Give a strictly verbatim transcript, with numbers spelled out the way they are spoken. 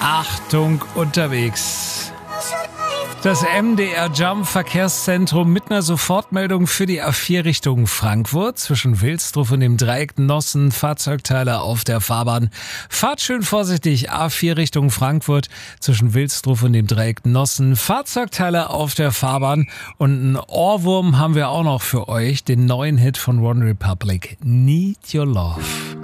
Achtung, unterwegs. Das M D R Jump Verkehrszentrum mit einer Sofortmeldung für die A vier Richtung Frankfurt zwischen Wilsdruff und dem Dreieck Nossen. Fahrzeugteile auf der Fahrbahn. Fahrt schön vorsichtig. A vier Richtung Frankfurt zwischen Wilsdruff und dem Dreieck Nossen. Fahrzeugteile auf der Fahrbahn. Und einen Ohrwurm haben wir auch noch für euch. Den neuen Hit von One Republic. Need Your Love.